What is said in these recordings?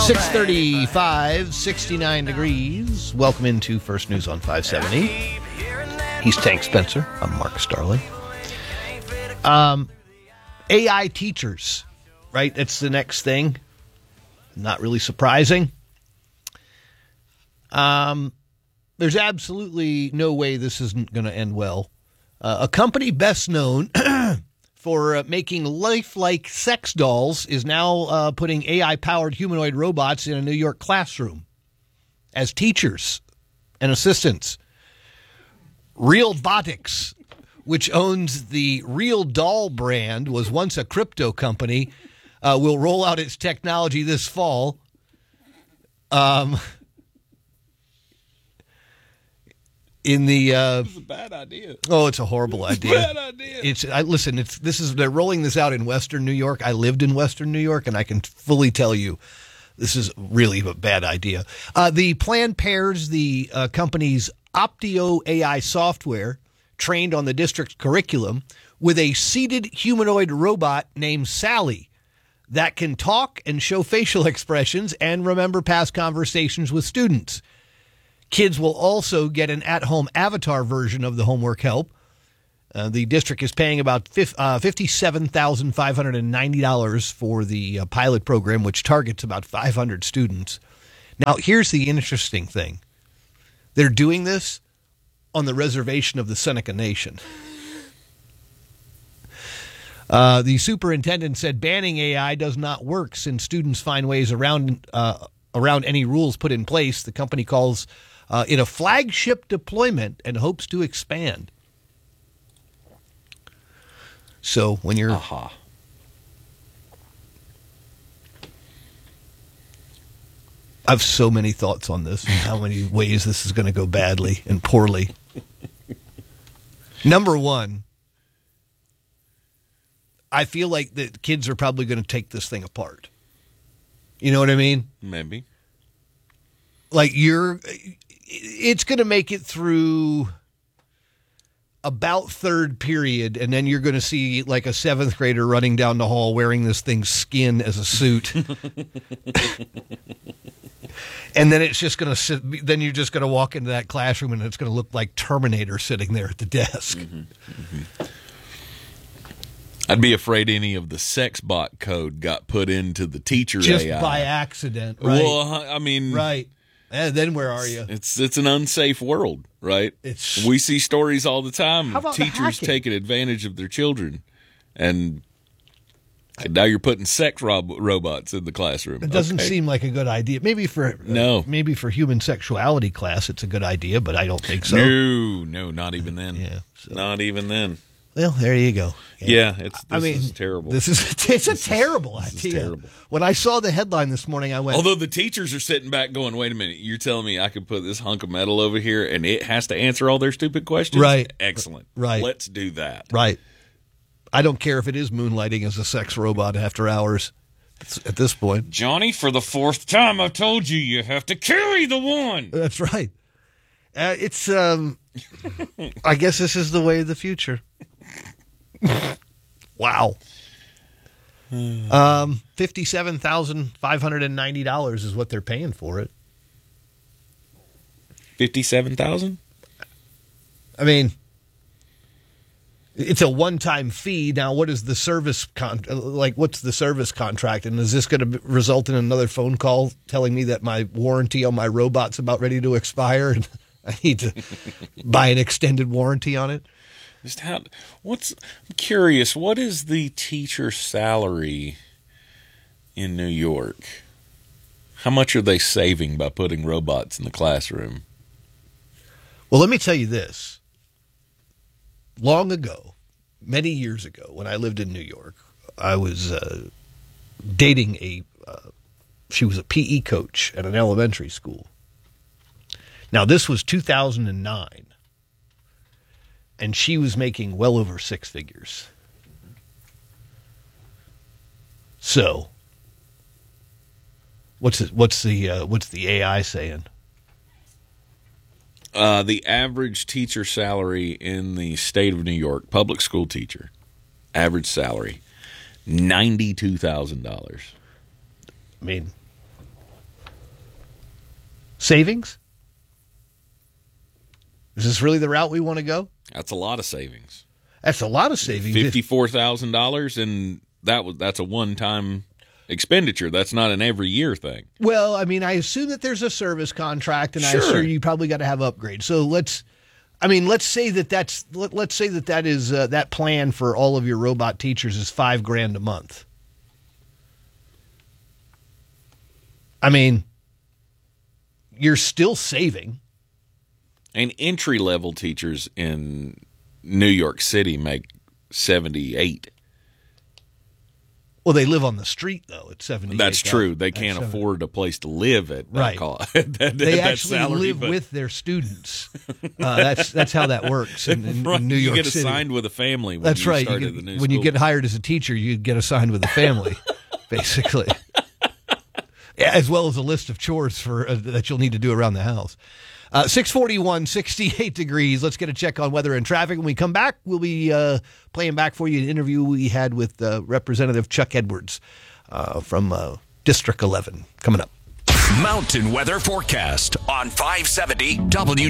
6:35, 69 degrees. Welcome into First News on 570. He's Tank Spencer. I'm Mark Starling. AI teachers, right? That's the next thing. Not really surprising. There's absolutely no way this isn't going to end well. A company best known for making lifelike sex dolls is now putting AI-powered humanoid robots in a New York classroom as teachers and assistants. Realbotics, which owns the Real Doll brand, was once a crypto company, will roll out its technology this fall. It's a bad idea. Oh, it's a horrible idea. Bad idea. They're rolling this out in Western New York. I lived in Western New York, and I can fully tell you this is really a bad idea. The plan pairs the company's Optio AI software, trained on the district's curriculum, with a seated humanoid robot named Sally that can talk and show facial expressions and remember past conversations with students. Kids will also get an at-home avatar version of the homework help. The district is paying about $57,590 for the pilot program, which targets about 500 students. Now, here's the interesting thing. They're doing this on the reservation of the Seneca Nation. The superintendent said banning AI does not work since students find ways around any rules put in place. The company calls it a flagship deployment and hopes to expand. So when you're... I have so many thoughts on this and how many ways this is going to go badly and poorly. Number one, I feel like the kids are probably going to take this thing apart. You know what I mean? Maybe. Like it's going to make it through about third period, and then you're going to see like a seventh grader running down the hall wearing this thing's skin as a suit. And then it's just going to sit. Then you're just going to walk into that classroom, and it's going to look like Terminator sitting there at the desk. Mm-hmm. Mm-hmm. I'd be afraid any of the sex bot code got put into the teacher just AI. By accident, right? Well, I mean, right. And then where are you? It's an unsafe world, right? We see stories all the time of teachers taking advantage of their children, and now you're putting sex robots in the classroom. It doesn't seem like a good idea. Maybe for human sexuality class, it's a good idea, but I don't think so. No, not even then. Yeah, not even then. Well, there you go. Yeah, this is terrible. It's a terrible idea. Terrible. When I saw the headline this morning, I went... Although the teachers are sitting back going, wait a minute, you're telling me I could put this hunk of metal over here and it has to answer all their stupid questions? Right. Excellent. Right. Let's do that. Right. I don't care if it is moonlighting as a sex robot after hours at this point. Johnny, for the fourth time, I've told you have to carry the one. That's right. It's, I guess this is the way of the future. Wow. $57,590 is what they're paying for it. $57,000? I mean, it's a one-time fee. Now, what is the service what's the service contract? And is this going to result in another phone call telling me that my warranty on my robot's about ready to expire and I need to buy an extended warranty on it? I'm curious, what is the teacher salary in New York? How much are they saving by putting robots in the classroom? Well, let me tell you this. Long ago, many years ago, when I lived in New York, I was dating she was a PE coach at an elementary school. Now, this was 2009. And she was making well over six figures. So, what's the AI saying? The average teacher salary in the state of New York, public school teacher, average salary, $92,000. I mean, savings? Is this really the route we want to go? That's a lot of savings. That's a lot of savings. $54,000, and that's a one-time expenditure. That's not an every year thing. Well, I mean, I assume that there's a service contract, and Sure. I assume you probably got to have upgrades. So let's say that is that plan for all of your robot teachers is $5,000 a month. I mean, you're still saving. And entry-level teachers in New York City make $78,000. Well, they live on the street, though, at 78. That's true. They can't afford a place to live at that Right. cost. They actually live with their students. That's how that works in New York You get City. assigned with a family when That's you right. start You at the new when school. you get hired as a teacher, you get assigned with a family, basically. Yeah, as well as a list of chores for that you'll need to do around the house. 641, 68 degrees. Let's get a check on weather and traffic. When we come back, we'll be playing back for you an interview we had with Representative Chuck Edwards from District 11 coming up. Mountain weather forecast on 570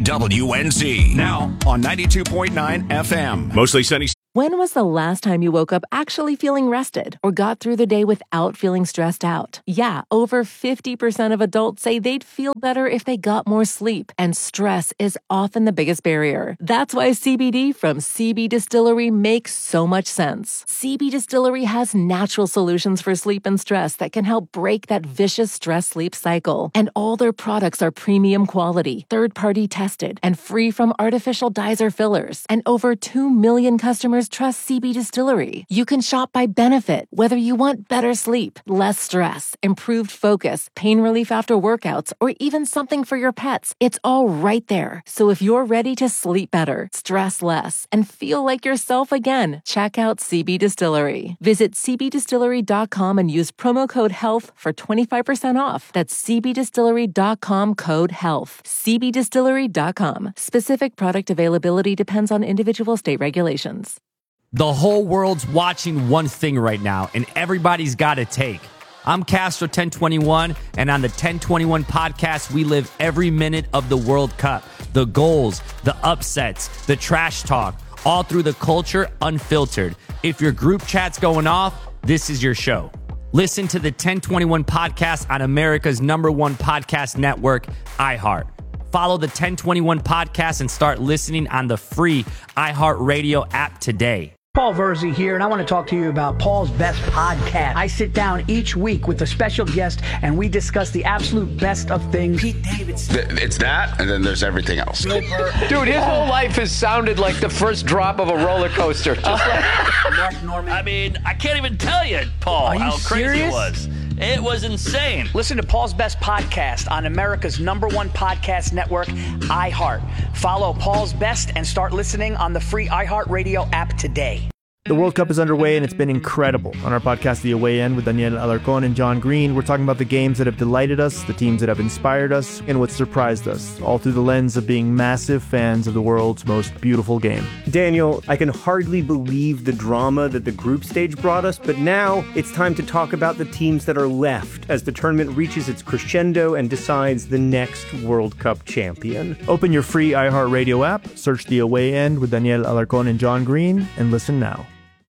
WWNZ. Now on 92.9 FM. Mostly sunny. When was the last time you woke up actually feeling rested or got through the day without feeling stressed out? Yeah, over 50% of adults say they'd feel better if they got more sleep, and stress is often the biggest barrier. That's why CBD from CB Distillery makes so much sense. CB Distillery has natural solutions for sleep and stress that can help break that vicious stress-sleep cycle. And all their products are premium quality, third-party tested, and free from artificial dyes or fillers. And over 2 million customers trust CB Distillery. You can shop by benefit, whether you want better sleep, less stress, improved focus, pain relief after workouts, or even something for your pets. It's all right there. So if you're ready to sleep better, stress less, and feel like yourself again, check out CB Distillery. Visit cbdistillery.com and use promo code HEALTH for 25% off. That's cbdistillery.com code HEALTH. cbdistillery.com. Specific product availability depends on individual state regulations. The whole world's watching one thing right now, and everybody's got a take. I'm Castro 1021, and on the 1021 podcast, we live every minute of the World Cup. The goals, the upsets, the trash talk, all through the culture unfiltered. If your group chat's going off, this is your show. Listen to the 1021 podcast on America's #1 podcast network, iHeart. Follow the 1021 podcast and start listening on the free iHeartRadio app today. Paul Verzi here, and I want to talk to you about Paul's Best Podcast. I sit down each week with a special guest, and we discuss the absolute best of things. Pete Davidson. It's that, and then there's everything else. Dude, his whole life has sounded like the first drop of a roller coaster. Just Mark Norman. I mean, I can't even tell you, Paul, how crazy it was. It was insane. Listen to Paul's Best Podcast on America's #1 podcast network, iHeart. Follow Paul's Best and start listening on the free iHeartRadio app today. The World Cup is underway, and it's been incredible. On our podcast, The Away End, with Daniel Alarcón and John Green, we're talking about the games that have delighted us, the teams that have inspired us, and what surprised us, all through the lens of being massive fans of the world's most beautiful game. Daniel, I can hardly believe the drama that the group stage brought us, but now it's time to talk about the teams that are left as the tournament reaches its crescendo and decides the next World Cup champion. Open your free iHeartRadio app, search The Away End with Daniel Alarcón and John Green, and listen now.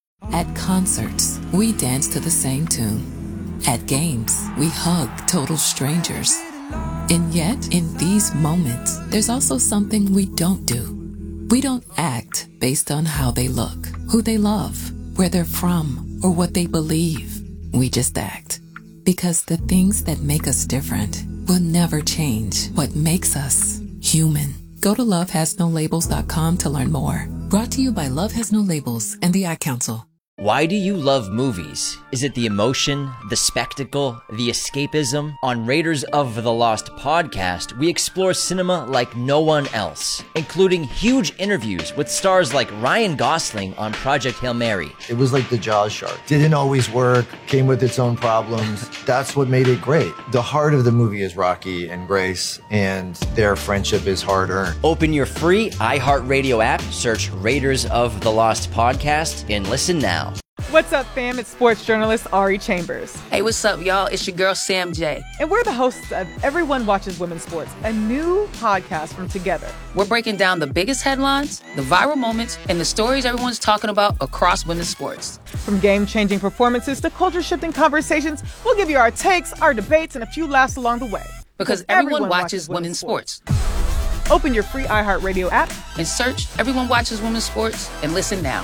At concerts, we dance to the same tune. At games, we hug total strangers. And yet, in these moments, there's also something we don't do. We don't act based on how they look, who they love, where they're from, or what they believe. We just act. Because the things that make us different will never change what makes us human. Go to lovehasnolabels.com to learn more. Brought to you by Love Has No Labels and the Ad Council. Why do you love movies? Is it the emotion, the spectacle, the escapism? On Raiders of the Lost podcast, we explore cinema like no one else, including huge interviews with stars like Ryan Gosling on Project Hail Mary. It was like the Jaws shark. Didn't always work, came with its own problems. That's what made it great. The heart of the movie is Rocky and Grace, and their friendship is hard-earned. Open your free iHeartRadio app, search Raiders of the Lost podcast, and listen now. What's up, fam? It's sports journalist Ari Chambers. Hey, what's up, y'all? It's your girl, Sam J. And we're the hosts of Everyone Watches Women's Sports, a new podcast from Together. We're breaking down the biggest headlines, the viral moments, and the stories everyone's talking about across women's sports. From game-changing performances to culture-shifting conversations, we'll give you our takes, our debates, and a few laughs along the way. Because everyone watches women's sports. Open your free iHeartRadio app and search Everyone Watches Women's Sports and listen now.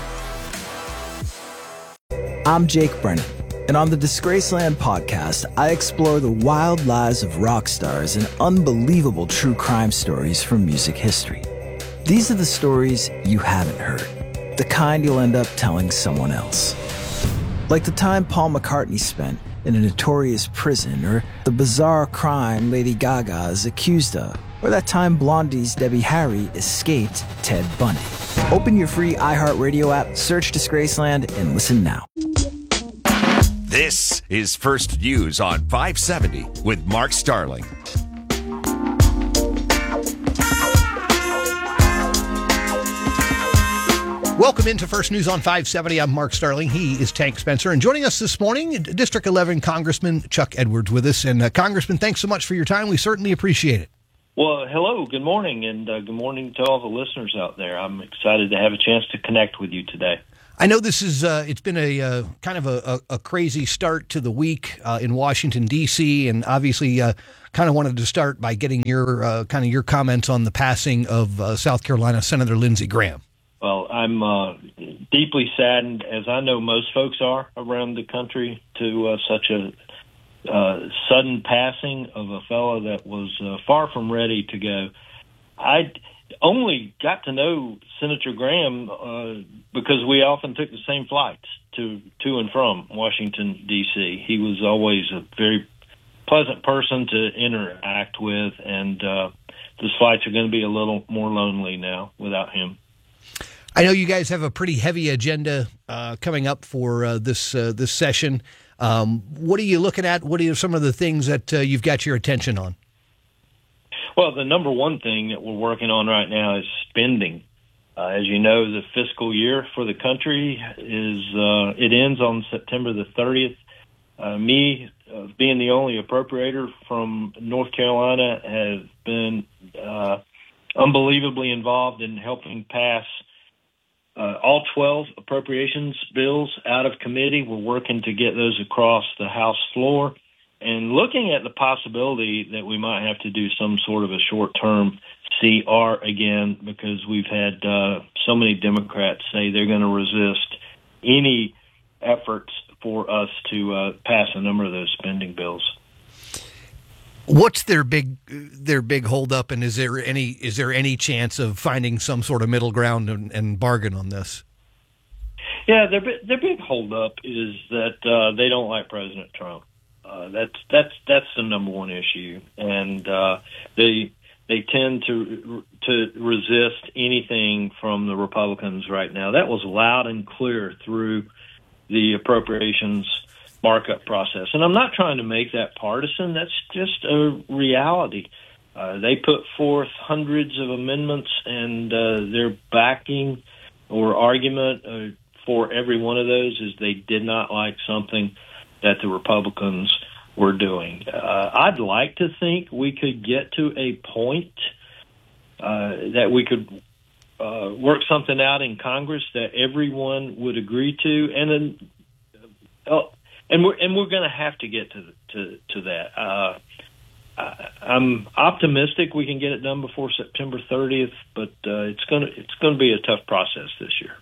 I'm Jake Brennan, and on the Disgraceland podcast, I explore the wild lives of rock stars and unbelievable true crime stories from music history. These are the stories you haven't heard, the kind you'll end up telling someone else. Like the time Paul McCartney spent in a notorious prison, or the bizarre crime Lady Gaga is accused of, or that time Blondie's Debbie Harry escaped Ted Bundy. Open your free iHeartRadio app, search Disgraceland, and listen now. This is First News on 570 with Mark Starling. Welcome into First News on 570. I'm Mark Starling. He is Tank Spencer. And joining us this morning, District 11 Congressman Chuck Edwards with us. And Congressman, thanks so much for your time. We certainly appreciate it. Well, hello, good morning, and good morning to all the listeners out there. I'm excited to have a chance to connect with you today. I know this is it's been a kind of a crazy start to the week in Washington, D.C., and obviously kind of wanted to start by getting your your comments on the passing of South Carolina Senator Lindsey Graham. Well, I'm deeply saddened, as I know most folks are around the country, to such a sudden passing of a fellow that was far from ready to go. I only got to know Senator Graham because we often took the same flights to and from Washington, D.C. He was always a very pleasant person to interact with, and those flights are going to be a little more lonely now without him. I know you guys have a pretty heavy agenda coming up for this session. What are you looking at? What are some of the things that you've got your attention on? Well, the number one thing that we're working on right now is spending. As you know, the fiscal year for the country it ends on September the 30th. Me, being the only appropriator from North Carolina, has been unbelievably involved in helping pass all 12 appropriations bills out of committee. We're working to get those across the House floor and looking at the possibility that we might have to do some sort of a short-term CR again, because we've had so many Democrats say they're going to resist any efforts for us to pass a number of those spending bills. What's their big holdup, and is there any chance of finding some sort of middle ground and bargain on this? Yeah, their big holdup is that they don't like President Trump. That's the number one issue, and they tend to resist anything from the Republicans right now. That was loud and clear through the appropriations markup process. And I'm not trying to make that partisan. That's just a reality. They put forth hundreds of amendments, and their backing or argument for every one of those is they did not like something that the Republicans were doing. I'd like to think we could get to a point that we could work something out in Congress that everyone would agree to, and then we're going to have to get to that. I'm optimistic we can get it done before September 30th, but it's going to be a tough process this year.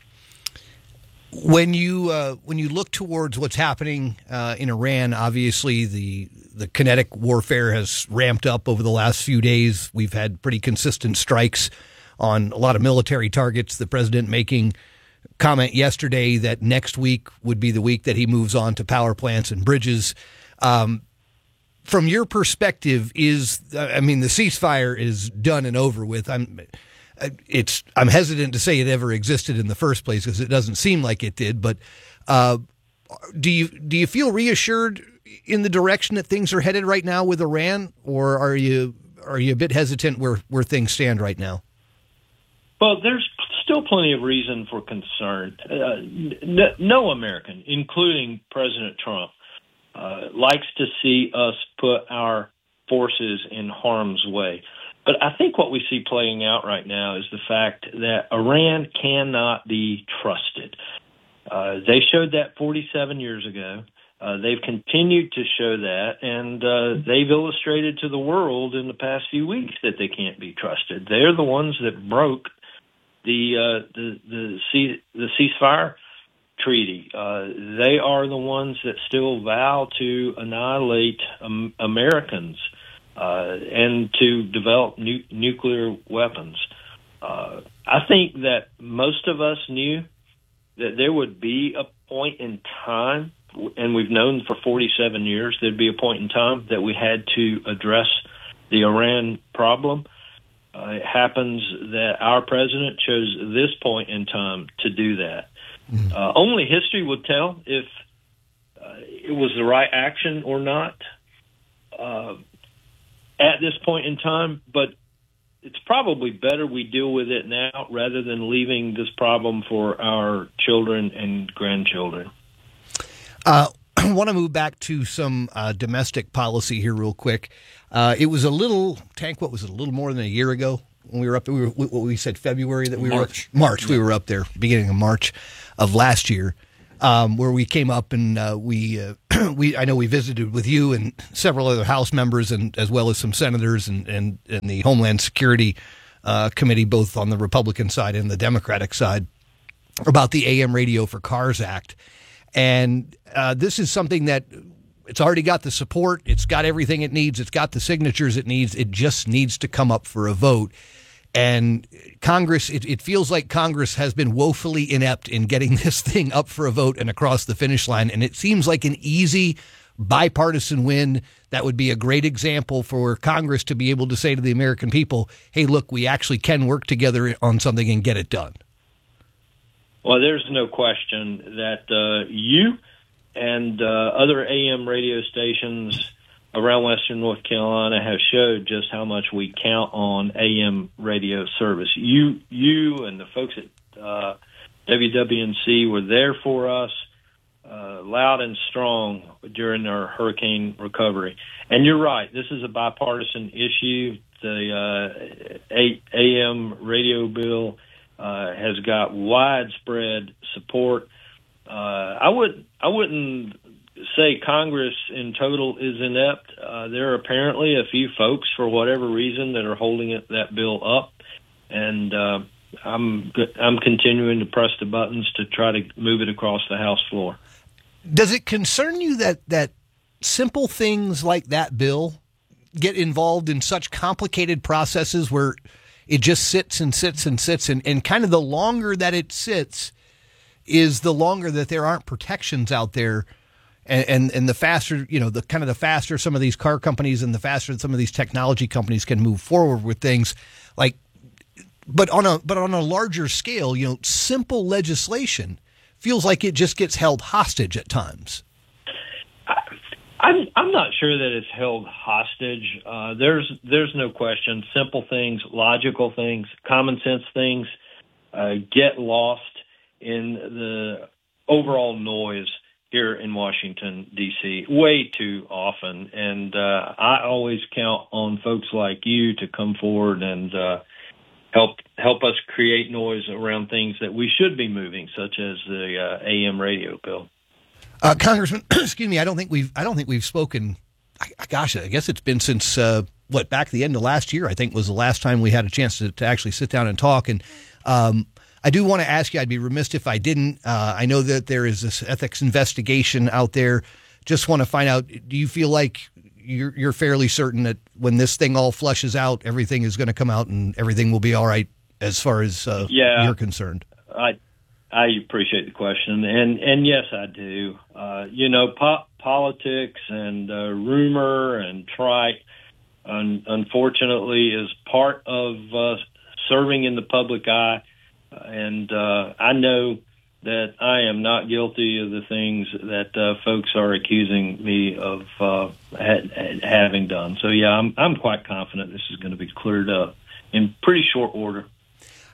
When you look towards what's happening in Iran, obviously the kinetic warfare has ramped up over the last few days. We've had pretty consistent strikes on a lot of military targets. The president making comment yesterday that next week would be the week that he moves on to power plants and bridges. From your perspective, the ceasefire is done and over with. I'm hesitant to say it ever existed in the first place because it doesn't seem like it did. But do you feel reassured in the direction that things are headed right now with Iran, or are you a bit hesitant where things stand right now? Well, there's still plenty of reason for concern. No American, including President Trump, likes to see us put our forces in harm's way. But I think what we see playing out right now is the fact that Iran cannot be trusted. They showed that 47 years ago. They've continued to show that, and they've illustrated to the world in the past few weeks that they can't be trusted. They're the ones that broke the ceasefire treaty. They are the ones that still vow to annihilate Americans and to develop nuclear weapons. I think that most of us knew that there would be a point in time, and we've known for 47 years there'd be a point in time that we had to address the Iran problem. It happens that our president chose this point in time to do that. Only history would tell if it was the right action or not at this point in time, but it's probably better we deal with it now rather than leaving this problem for our children and grandchildren. I want to move back to some domestic policy here real quick. It was a little more than a year ago when we were up. We said February that we March. were March. We were up there beginning of March of last year, where we came up and I know we visited with you and several other House members and as well as some senators and the Homeland Security Committee, both on the Republican side and the Democratic side, about the AM Radio for Cars Act. And this is something that it's already got the support. It's got everything it needs. It's got the signatures it needs. It just needs to come up for a vote. And Congress, it feels like Congress has been woefully inept in getting this thing up for a vote and across the finish line. And it seems like an easy bipartisan win that would be a great example for Congress to be able to say to the American people, hey, look, we actually can work together on something and get it done. Well, there's no question that you and other AM radio stations around Western North Carolina have showed just how much we count on AM radio service. You and the folks at WWNC were there for us, loud and strong during our hurricane recovery. And you're right, this is a bipartisan issue. The AM radio bill has got widespread support. I wouldn't say Congress in total is inept. There are apparently a few folks, for whatever reason, that are holding that bill up, and I'm continuing to press the buttons to try to move it across the House floor. Does it concern you that simple things like that bill get involved in such complicated processes where it just sits and sits and sits, and kind of the longer that it sits is the longer that there aren't protections out there, and the faster, the faster some of these car companies and the faster some of these technology companies can move forward with things like, but on a larger scale, simple legislation feels like it just gets held hostage at times. I'm not sure that it's held hostage. There's no question. Simple things, logical things, common sense things get lost in the overall noise here in Washington, D.C. way too often. And I always count on folks like you to come forward and help us create noise around things that we should be moving, such as the AM radio bill. Congressman, excuse me, I don't think we've spoken. Gosh, I guess it's been since back the end of last year, I think, was the last time we had a chance to actually sit down and talk. And I do want to ask you, I'd be remiss if I didn't. I know that there is this ethics investigation out there. Just want to find out, do you feel like you're fairly certain that when this thing all flushes out, everything is going to come out and everything will be all right as far as you're concerned? I appreciate the question, and yes, I do. Politics and rumor and trite, unfortunately, is part of serving in the public eye. And I know that I am not guilty of the things that folks are accusing me of having done. So, yeah, I'm quite confident this is going to be cleared up in pretty short order.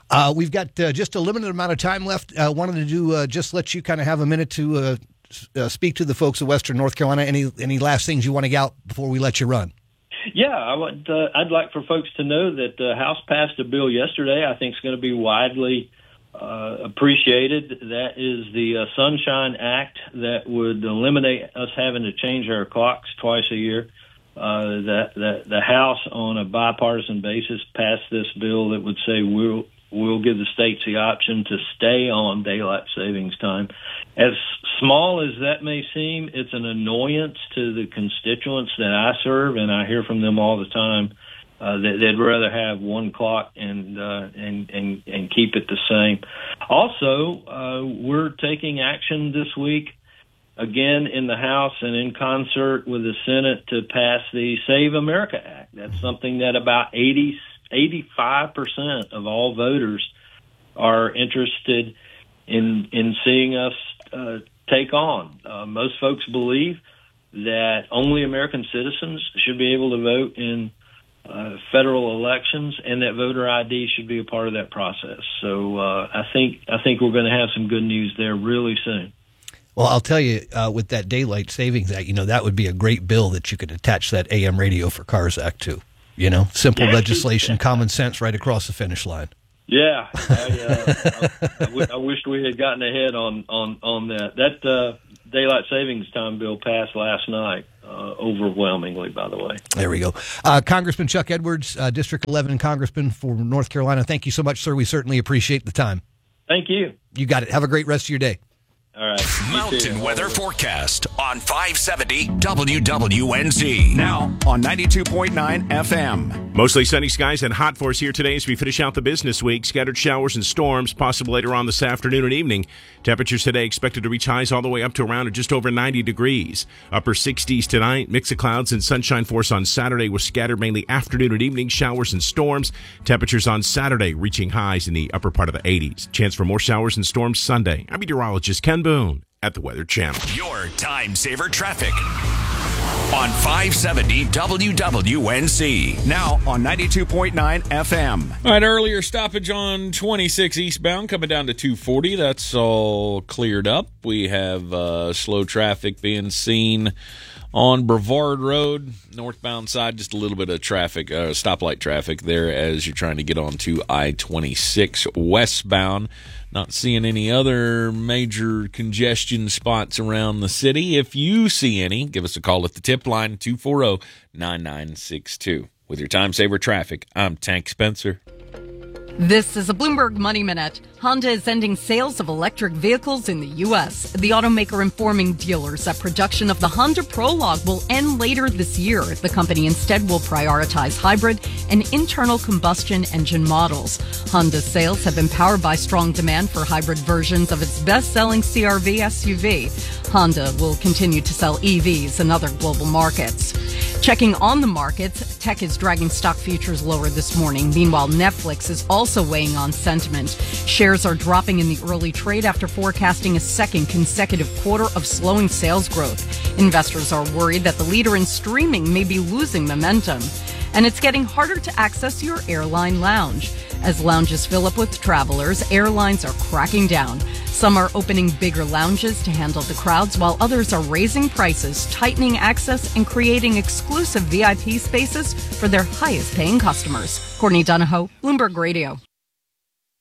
We've got just a limited amount of time left. Wanted to do just let you kind of have a minute to speak to the folks of Western North Carolina. Any last things you want to get out before we let you run? Yeah, I'd like for folks to know that the House passed a bill yesterday I think is going to be widely appreciated. That is the Sunshine Act that would eliminate us having to change our clocks twice a year. The House, on a bipartisan basis, passed this bill that would say we'll give the states the option to stay on daylight savings time. As small as that may seem, it's an annoyance to the constituents that I serve, and I hear from them all the time that they'd rather have one clock and keep it the same. Also, we're taking action this week, again in the House and in concert with the Senate, to pass the Save America Act. That's something that about 85% of all voters are interested in seeing us take on. Most folks believe that only American citizens should be able to vote in federal elections, and that voter ID should be a part of that process. So I think we're going to have some good news there really soon. Well, I'll tell you, with that Daylight Savings Act, that would be a great bill that you could attach that AM Radio for Cars Act to. Simple legislation, common sense right across the finish line. Yeah, I wished we had gotten ahead on that. That Daylight Savings Time bill passed last night, overwhelmingly, by the way. There we go. Congressman Chuck Edwards, District 11 Congressman for North Carolina, thank you so much, sir. We certainly appreciate the time. Thank you. You got it. Have a great rest of your day. All right. Mountain weather forecast on 570 WWNZ. Now on 92.9 FM. Mostly sunny skies and hot for us here today as we finish out the business week. Scattered showers and storms possible later on this afternoon and evening. Temperatures today expected to reach highs all the way up to around just over 90 degrees. Upper 60s tonight. Mix of clouds and sunshine for us on Saturday with scattered mainly afternoon and evening showers and storms. Temperatures on Saturday reaching highs in the upper part of the 80s. Chance for more showers and storms Sunday. I'm meteorologist Ken Boone at the Weather Channel. Your time saver traffic on 570 WWNZ. Now on 92.9 FM. All right, earlier stoppage on 26 eastbound coming down to 240. That's all cleared up. We have slow traffic being seen on Brevard Road, northbound side, just a little bit of traffic, stoplight traffic there as you're trying to get onto I-26 westbound. Not seeing any other major congestion spots around the city. If you see any, give us a call at the tip line, 240-9962. With your time saver traffic, I'm Tank Spencer. This is a Bloomberg Money Minute. Honda is ending sales of electric vehicles in the U.S. The automaker informing dealers that production of the Honda Prologue will end later this year. The company instead will prioritize hybrid and internal combustion engine models. Honda's sales have been powered by strong demand for hybrid versions of its best-selling CR-V SUV. Honda will continue to sell EVs in other global markets. Checking on the markets, tech is dragging stock futures lower this morning. Meanwhile, Netflix is also weighing on sentiment. Shares are dropping in the early trade after forecasting a second consecutive quarter of slowing sales growth. Investors are worried that the leader in streaming may be losing momentum. And it's getting harder to access your airline lounge. As lounges fill up with travelers, airlines are cracking down. Some are opening bigger lounges to handle the crowds, while others are raising prices, tightening access, and creating exclusive VIP spaces for their highest-paying customers. Courtney Donahoe, Bloomberg Radio.